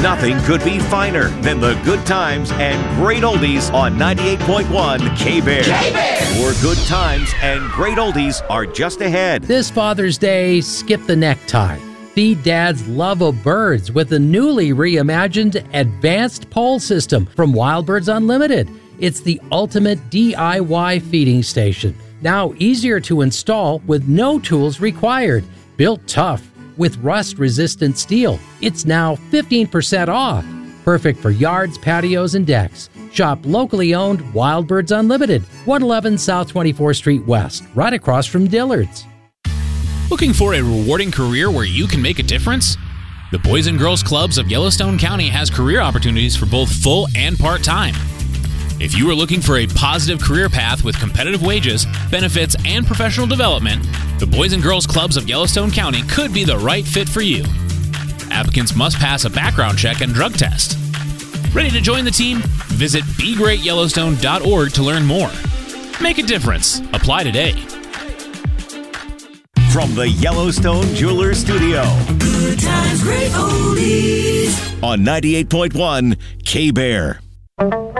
Nothing could be finer than the good times and great oldies on 98.1 K-Bear. More good times and great oldies are just ahead. This Father's Day, skip the necktie. Feed Dad's love of birds with the newly reimagined Advanced Pole System from Wild Birds Unlimited. It's the ultimate DIY feeding station. Now easier to install with no tools required. Built tough with rust-resistant steel. It's now 15% off. Perfect for yards, patios, and decks. Shop locally owned Wild Birds Unlimited, 111 South 24th Street West, right across from Dillard's. Looking for a rewarding career where you can make a difference? The Boys and Girls Clubs of Yellowstone County has career opportunities for both full and part-time. If you are looking for a positive career path with competitive wages, benefits, and professional development, the Boys and Girls Clubs of Yellowstone County could be the right fit for you. Applicants must pass a background check and drug test. Ready to join the team? Visit BeGreatYellowstone.org to learn more. Make a difference. Apply today. From the Yellowstone Jewelers Studio. Good times, great oldies. On 98.1 K-Bear.